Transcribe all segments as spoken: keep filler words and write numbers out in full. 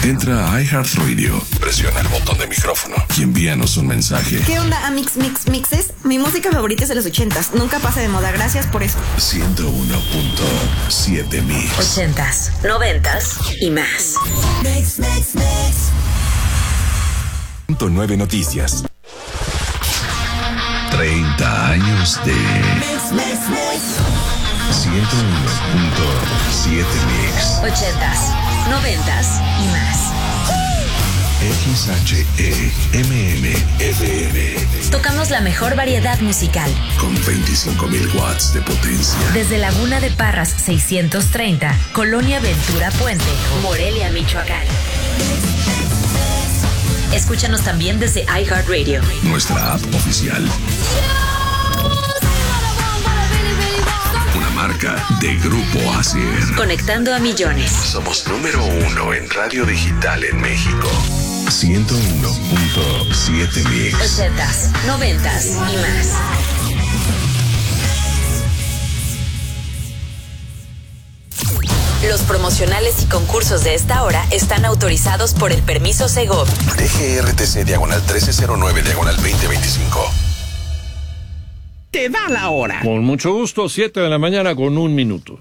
Entra a iHeartRadio, presiona el botón de micrófono y envíanos un mensaje. ¿Qué onda, Amix Mix Mixes? Mi música favorita es de los ochentas. Nunca pasa de moda. Gracias por eso. ciento uno punto siete Mix. Ochentas, noventas y más. Mix, mix, mix. Punto nueve Noticias. treinta años de Mix, mix, mix. ciento uno punto siete Mix. Ochentas, noventas y más. X H E M M F M. Tocamos la mejor variedad musical. Con veinticinco mil watts de potencia. Desde Laguna de Parras seiscientos treinta, Colonia Ventura Puente, Morelia, Michoacán. Escúchanos también desde iHeartRadio, Nuestra app oficial. Una marca de Grupo Asir. Conectando a millones. Somos número uno en radio digital en México. ciento uno punto siete Mix. Ochentas, noventas y más. Los promocionales y concursos de esta hora están autorizados por el permiso Segov. D G R T C diagonal trece cero nueve diagonal veinte veinticinco. Te da la hora. Con mucho gusto, siete de la mañana con un minuto.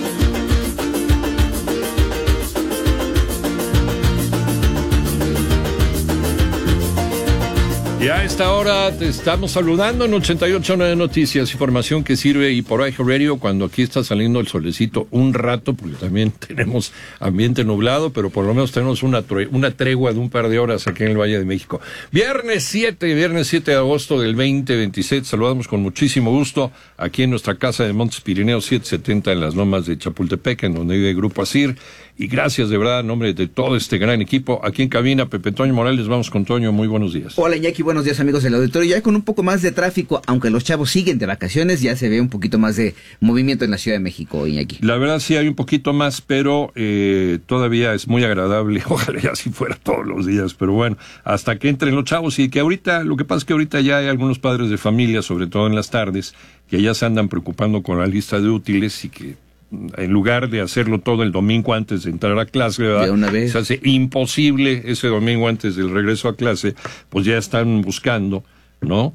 Y a esta hora te estamos saludando en ochenta y ocho nueve Noticias, información que sirve y por iHeartRadio cuando aquí está saliendo el solecito un rato, porque también tenemos ambiente nublado, pero por lo menos tenemos una, tre- una tregua de un par de horas aquí en el Valle de México. Viernes siete, viernes siete de agosto del veinte veintisiete, saludamos con muchísimo gusto aquí en nuestra casa de Montes Pirineos setecientos setenta en las lomas de Chapultepec, en donde vive el Grupo Asir. Y gracias de verdad en nombre de todo este gran equipo. Aquí en cabina, Pepe Toño Morales, vamos con Toño, muy buenos días. Hola Iñaki, buenos días amigos del auditorio. Ya con un poco más de tráfico, aunque los chavos siguen de vacaciones, ya se ve un poquito más de movimiento en la Ciudad de México, Iñaki. La verdad sí hay un poquito más, pero eh, todavía es muy agradable. Ojalá ya así fuera todos los días, pero bueno, hasta que entren los chavos y que ahorita, lo que pasa es que ahorita ya hay algunos padres de familia, sobre todo en las tardes, que ya se andan preocupando con la lista de útiles y que en lugar de hacerlo todo el domingo antes de entrar a clase, ¿verdad? De una vez. Se hace imposible ese domingo antes del regreso a clase, pues ya están buscando, ¿no?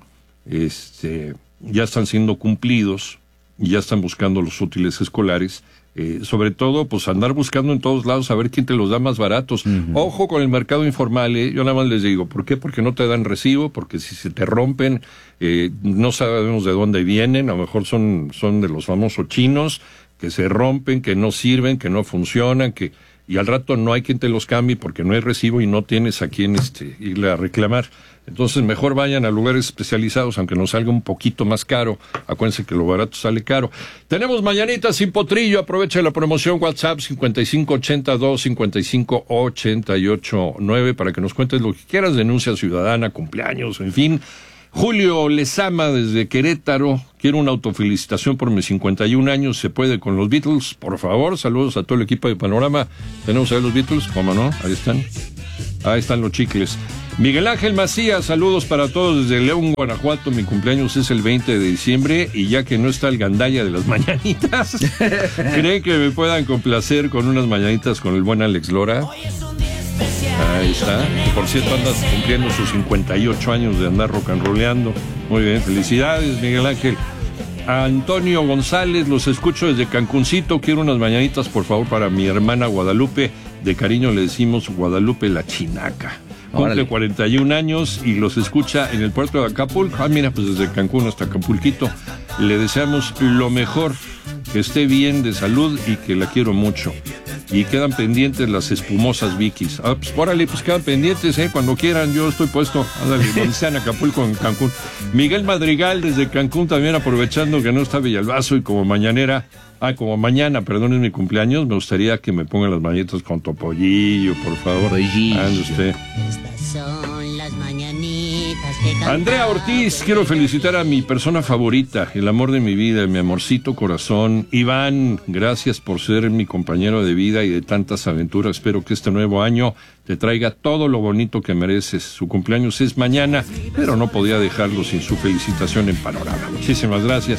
Este, ya están siendo cumplidos, ya están buscando los útiles escolares, eh, sobre todo, pues andar buscando en todos lados a ver quién te los da más baratos. Uh-huh. Ojo con el mercado informal, ¿eh? Yo nada más les digo, ¿por qué? Porque no te dan recibo, porque si se te rompen, eh, no sabemos de dónde vienen, a lo mejor son, son de los famosos chinos, que se rompen, que no sirven, que no funcionan, que y al rato no hay quien te los cambie porque no hay recibo y no tienes a quien este, irle a reclamar. Entonces mejor vayan a lugares especializados, aunque nos salga un poquito más caro. Acuérdense que lo barato sale caro. Tenemos mañanitas sin potrillo, aprovecha la promoción WhatsApp cincuenta y cinco ochenta y dos cincuenta y cinco ochenta y ocho nueve para que nos cuentes lo que quieras, denuncia ciudadana, cumpleaños, en fin. Julio Lezama desde Querétaro, quiero una autofelicitación por mis cincuenta y un años, se puede con los Beatles, por favor, saludos a todo el equipo de Panorama. Tenemos ahí los Beatles, ¿cómo no? Ahí están, ahí están los chicles. Miguel Ángel Macías, saludos para todos desde León, Guanajuato, mi cumpleaños es el veinte de diciembre y ya que no está el gandalla de las mañanitas, ¿creen que me puedan complacer con unas mañanitas con el buen Alex Lora? Ahí está. Por cierto, andas cumpliendo sus cincuenta y ocho años de andar rock and rolleando. Muy bien, felicidades, Miguel Ángel. A Antonio González, los escucho desde Cancuncito. Quiero unas mañanitas, por favor, para mi hermana Guadalupe. De cariño le decimos Guadalupe la Chinaca. Cumple cuarenta y un años y los escucha en el puerto de Acapulco. Ah, mira, pues desde Cancún hasta Acapulquito. Le deseamos lo mejor, que esté bien de salud y que la quiero mucho. Y quedan pendientes las espumosas Vikis. Ah, pues órale, pues quedan pendientes, ¿eh? Cuando quieran, yo estoy puesto. Ándale, donde sea en Acapulco, en Cancún. Miguel Madrigal, desde Cancún, también aprovechando que no está Villalbazo y como mañanera, ah, como mañana, perdón, es mi cumpleaños, me gustaría que me pongan las mañanitas con Topollillo, por favor. Topollillo. Ande usted. Estas son las mañanitas que cantaba. Andrea Ortiz, quiero felicitar a mi persona favorita, el amor de mi vida, mi amorcito corazón. Iván, gracias por ser mi compañero de vida y de tantas aventuras. Espero que este nuevo año te traiga todo lo bonito que mereces. Su cumpleaños es mañana, pero no podía dejarlo sin su felicitación en Panorama. Muchísimas gracias.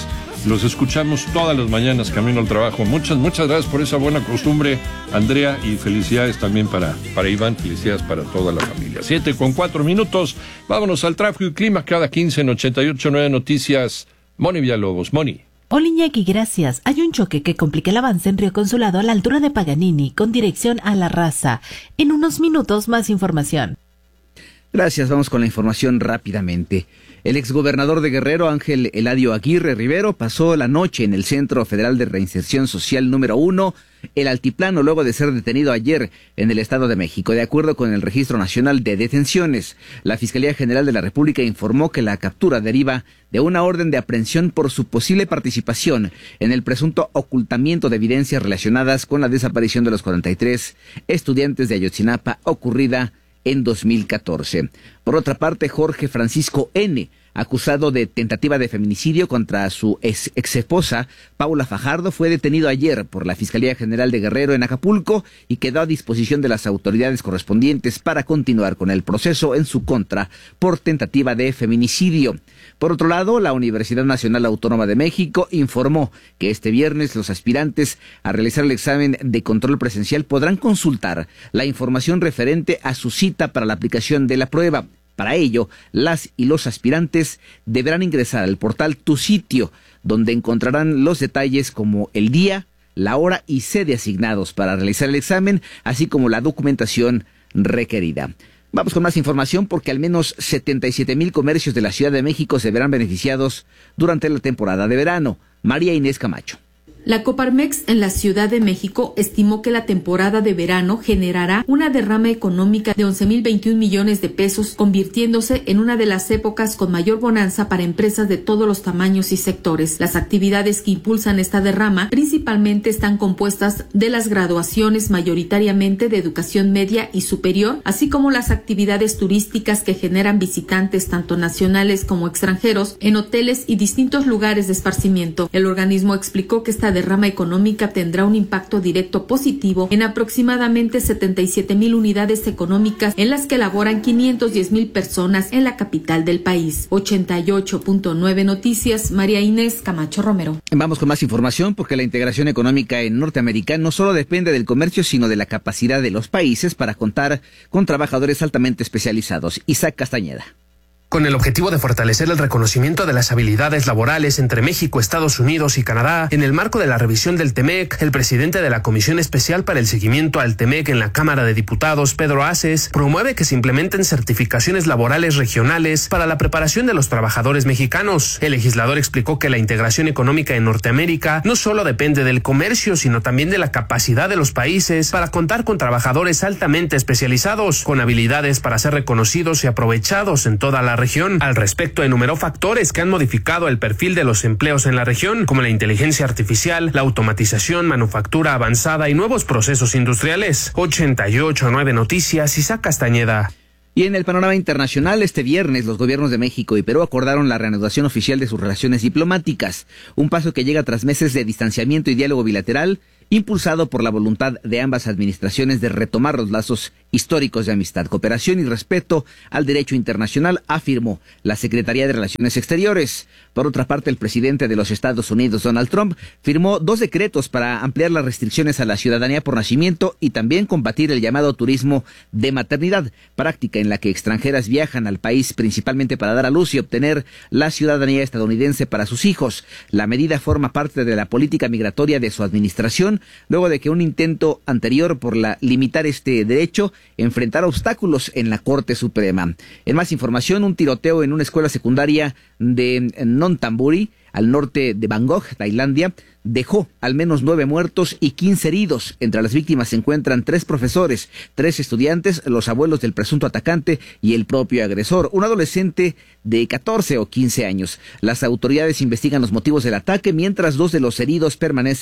Los escuchamos todas las mañanas camino al trabajo. Muchas, muchas gracias por esa buena costumbre, Andrea, y felicidades también para, para Iván, felicidades para toda la familia. Siete con cuatro minutos, vámonos al tráfico y clima cada quince en ochenta y ocho punto nueve Noticias. Moni Villalobos, Moni. Hola Iñaki, gracias. Hay un choque que complica el avance en Río Consulado a la altura de Paganini, con dirección a La Raza. En unos minutos, más información. Gracias, vamos con la información rápidamente. El exgobernador de Guerrero, Ángel Eladio Aguirre Rivero, pasó la noche en el Centro Federal de Reinserción Social número uno, el Altiplano, luego de ser detenido ayer en el Estado de México. De acuerdo con el Registro Nacional de Detenciones, la Fiscalía General de la República informó que la captura deriva de una orden de aprehensión por su posible participación en el presunto ocultamiento de evidencias relacionadas con la desaparición de los cuarenta y tres estudiantes de Ayotzinapa ocurrida en dos mil catorce. Por otra parte, Jorge Francisco N., acusado de tentativa de feminicidio contra su ex, ex esposa, Paula Fajardo, fue detenido ayer por la Fiscalía General de Guerrero en Acapulco y quedó a disposición de las autoridades correspondientes para continuar con el proceso en su contra por tentativa de feminicidio. Por otro lado, la Universidad Nacional Autónoma de México informó que este viernes los aspirantes a realizar el examen de control presencial podrán consultar la información referente a su cita para la aplicación de la prueba. Para ello, las y los aspirantes deberán ingresar al portal Tu Sitio, donde encontrarán los detalles como el día, la hora y sede asignados para realizar el examen, así como la documentación requerida. Vamos con más información porque al menos setenta y siete mil comercios de la Ciudad de México se verán beneficiados durante la temporada de verano. María Inés Camacho. La Coparmex en la Ciudad de México estimó que la temporada de verano generará una derrama económica de once mil veintiún millones de pesos, convirtiéndose en una de las épocas con mayor bonanza para empresas de todos los tamaños y sectores. Las actividades que impulsan esta derrama principalmente están compuestas de las graduaciones mayoritariamente de educación media y superior, así como las actividades turísticas que generan visitantes tanto nacionales como extranjeros en hoteles y distintos lugares de esparcimiento. El organismo explicó que esta derrama económica tendrá un impacto directo positivo en aproximadamente setenta y siete mil unidades económicas en las que laboran quinientas diez mil personas en la capital del país. ochenta y ocho punto nueve Noticias, María Inés Camacho Romero. Vamos con más información porque la integración económica en Norteamérica no solo depende del comercio, sino de la capacidad de los países para contar con trabajadores altamente especializados. Isaac Castañeda. Con el objetivo de fortalecer el reconocimiento de las habilidades laborales entre México, Estados Unidos y Canadá, en el marco de la revisión del TEMEC, el presidente de la Comisión Especial para el Seguimiento al TEMEC en la Cámara de Diputados, Pedro Aces, promueve que se implementen certificaciones laborales regionales para la preparación de los trabajadores mexicanos. El legislador explicó que la integración económica en Norteamérica no solo depende del comercio, sino también de la capacidad de los países para contar con trabajadores altamente especializados, con habilidades para ser reconocidos y aprovechados en toda la región. Al respecto, enumeró factores que han modificado el perfil de los empleos en la región, como la inteligencia artificial, la automatización, manufactura avanzada y nuevos procesos industriales. ochenta y ocho punto nueve Noticias, Isaac Castañeda. Y en el panorama internacional, este viernes los gobiernos de México y Perú acordaron la reanudación oficial de sus relaciones diplomáticas, un paso que llega tras meses de distanciamiento y diálogo bilateral, impulsado por la voluntad de ambas administraciones de retomar los lazos históricos de amistad, cooperación y respeto al derecho internacional, afirmó la Secretaría de Relaciones Exteriores. Por otra parte, el presidente de los Estados Unidos, Donald Trump, firmó dos decretos para ampliar las restricciones a la ciudadanía por nacimiento y también combatir el llamado turismo de maternidad, práctica en la que extranjeras viajan al país principalmente para dar a luz y obtener la ciudadanía estadounidense para sus hijos. La medida forma parte de la política migratoria de su administración, luego de que un intento anterior por la limitar este derecho enfrentara obstáculos en la Corte Suprema. En más información, un tiroteo en una escuela secundaria de Nonthaburi, al norte de Bangkok, Tailandia, dejó al menos nueve muertos y quince heridos. Entre las víctimas se encuentran tres profesores, tres estudiantes, los abuelos del presunto atacante y el propio agresor, un adolescente de catorce o quince años. Las autoridades investigan los motivos del ataque, mientras dos de los heridos permanecen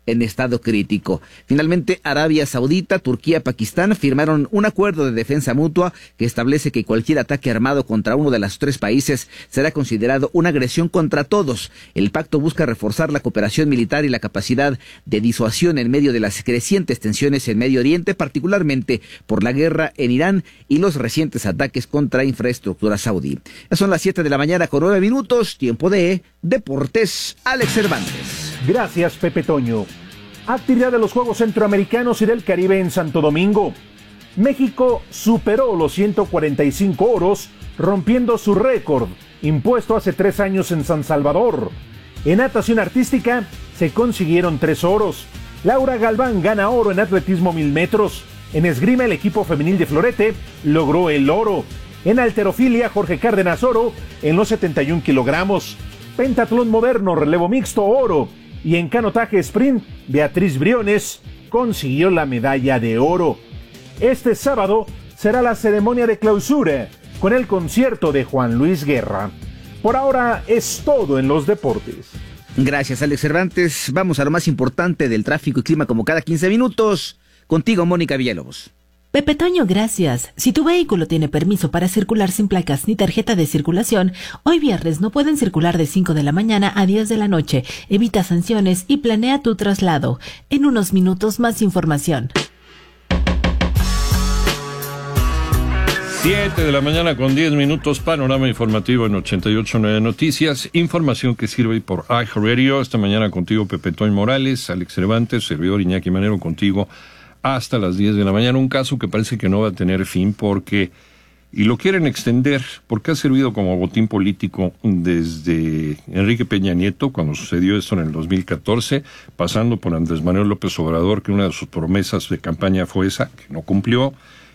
en estado crítico. Finalmente, Arabia Saudita, Turquía y Pakistán firmaron un acuerdo de defensa mutua que establece que cualquier ataque armado contra uno de los tres países será considerado una agresión contra todos. El pacto busca reforzar la cooperación militar y la capacidad de disuasión en medio de las crecientes tensiones en Medio Oriente, particularmente por la guerra en Irán y los recientes ataques contra infraestructura saudí. Ya son las siete de la mañana con nueve minutos, tiempo de Deportes. Alex Cervantes. Gracias, Pepe Toño. Actividad de los Juegos Centroamericanos y del Caribe en Santo Domingo. México superó los ciento cuarenta y cinco oros, rompiendo su récord, impuesto hace tres años en San Salvador. En natación artística se consiguieron tres oros. Laura Galván gana oro en atletismo mil metros. En esgrima, el equipo femenil de Florete logró el oro. En halterofilia, Jorge Cárdenas oro en los setenta y un kilogramos. Pentatlón moderno, relevo mixto, oro. Y en canotaje sprint, Beatriz Briones consiguió la medalla de oro. Este sábado será la ceremonia de clausura con el concierto de Juan Luis Guerra. Por ahora es todo en los deportes. Gracias, Alex Cervantes. Vamos a lo más importante del tráfico y clima como cada quince minutos. Contigo, Mónica Villalobos. Pepe Toño, gracias. Si tu vehículo tiene permiso para circular sin placas ni tarjeta de circulación, hoy viernes no pueden circular de cinco de la mañana a diez de la noche. Evita sanciones y planea tu traslado. En unos minutos más información. siete de la mañana con diez minutos, panorama informativo en ochenta y ocho punto nueve Noticias, información que sirve por iHeartRadio. Esta mañana contigo Pepe Toño Morales, Alex Cervantes, servidor Iñaki Manero contigo hasta las diez de la mañana. Un caso que parece que no va a tener fin porque, y lo quieren extender, porque ha servido como botín político desde Enrique Peña Nieto, cuando sucedió esto en el dos mil catorce, pasando por Andrés Manuel López Obrador, que una de sus promesas de campaña fue esa, que no cumplió.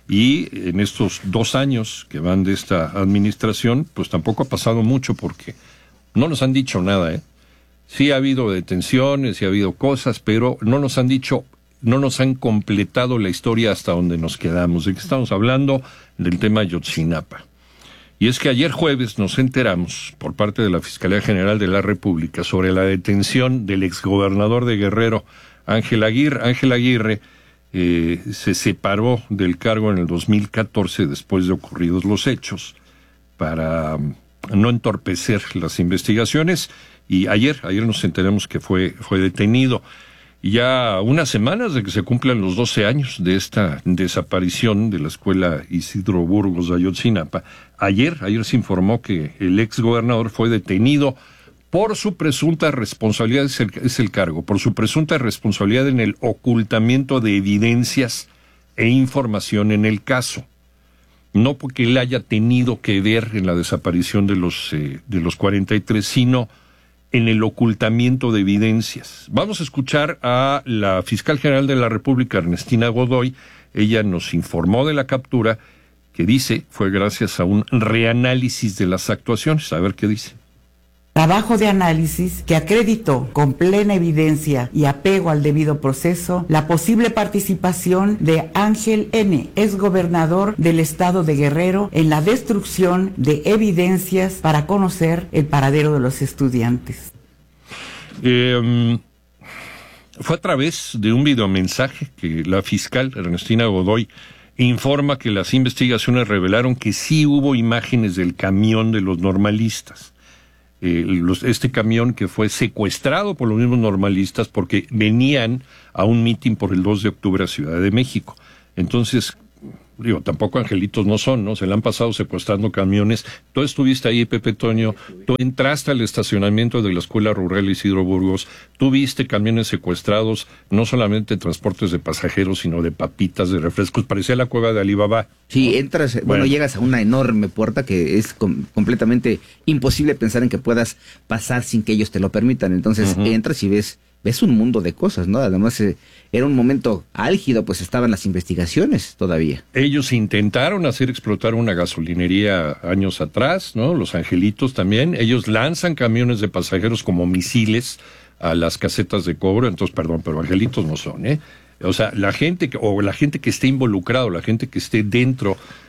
Y en estos dos años que van de esta administración, pues tampoco ha pasado mucho porque no nos han dicho nada, ¿eh? Sí ha habido detenciones, sí ha habido cosas, pero no nos han dicho, no nos han completado la historia hasta donde nos quedamos. ¿De qué estamos hablando? Del tema Ayotzinapa. Y es que ayer jueves nos enteramos, por parte de la Fiscalía General de la República, sobre la detención del exgobernador de Guerrero, Ángel Aguirre. Ángel Aguirre Eh, se separó del cargo en el dos mil catorce después de ocurridos los hechos para um, no entorpecer las investigaciones, y ayer ayer nos enteramos que fue fue detenido. Y ya unas semanas de que se cumplan los doce años de esta desaparición de la escuela Isidro Burgos de Ayotzinapa, ayer ayer se informó que el ex gobernador fue detenido por su presunta responsabilidad, es el, es el cargo, por su presunta responsabilidad en el ocultamiento de evidencias e información en el caso. No porque él haya tenido que ver en la desaparición de los, eh, de los cuarenta y tres, sino en el ocultamiento de evidencias. Vamos a escuchar a la fiscal general de la República, Ernestina Godoy. Ella nos informó de la captura, que dice fue gracias a un reanálisis de las actuaciones. A ver qué dice. Trabajo de análisis que acreditó con plena evidencia y apego al debido proceso la posible participación de Ángel N., exgobernador del estado de Guerrero, en la destrucción de evidencias para conocer el paradero de los estudiantes. Eh, um, fue a través de un videomensaje que la fiscal Ernestina Godoy informa que las investigaciones revelaron que sí hubo imágenes del camión de los normalistas. Eh, los, este camión que fue secuestrado por los mismos normalistas porque venían a un mitin por el dos de octubre a Ciudad de México. Entonces, digo, tampoco angelitos no son, ¿no? Se le han pasado secuestrando camiones. Tú estuviste ahí, Pepe Toño, tú entraste al estacionamiento de la Escuela Rural Isidro Burgos, tú viste camiones secuestrados, no solamente transportes de pasajeros, sino de papitas, de refrescos, parecía la cueva de Alibaba. Sí, entras, bueno, bueno llegas a una enorme puerta que es com- completamente imposible pensar en que puedas pasar sin que ellos te lo permitan. Entonces uh-huh. entras y ves ves un mundo de cosas, ¿no? Además, eh, era un momento álgido, pues estaban las investigaciones todavía. Ellos intentaron hacer explotar una gasolinería años atrás, ¿no? Los angelitos también. Ellos lanzan camiones de pasajeros como misiles a las casetas de cobro. Entonces, perdón, pero angelitos no son, ¿eh? O sea, la gente que, o la gente que esté involucrada, la gente que esté dentro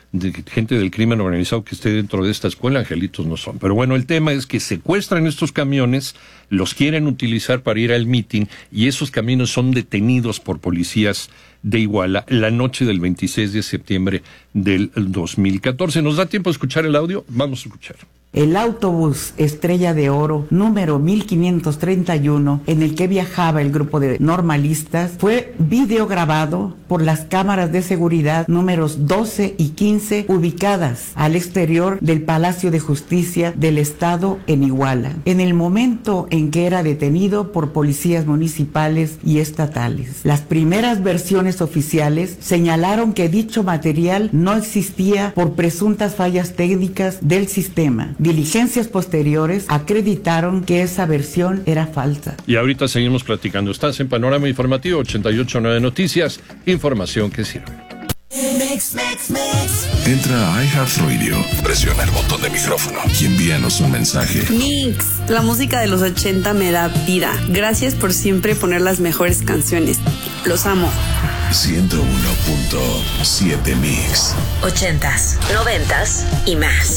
de gente del crimen organizado que esté dentro de esta escuela, angelitos no son. Pero bueno, el tema es que secuestran estos camiones, los quieren utilizar para ir al meeting y esos camiones son detenidos por policías de Iguala la noche del veintiséis de septiembre del dos mil catorce. ¿Nos da tiempo de escuchar el audio? Vamos a escuchar. El autobús Estrella de Oro número mil quinientos treinta y uno, en el que viajaba el grupo de normalistas, fue videograbado por las cámaras de seguridad números doce y quince ubicadas al exterior del Palacio de Justicia del Estado en Iguala, en el momento en que era detenido por policías municipales y estatales. Las primeras versiones oficiales señalaron que dicho material no existía por presuntas fallas técnicas del sistema. Diligencias posteriores acreditaron que esa versión era falsa. Y ahorita seguimos platicando. Estás en Panorama Informativo ochenta y ocho punto nueve Noticias, información que sirve. Mix, mix, mix. Entra a iHeartRadio, presiona el botón de micrófono y envíanos un mensaje. Mix, la música de los ochenta me da vida. Gracias por siempre poner las mejores canciones. Los amo. ciento uno punto siete Mix. Ochentas, noventas y más.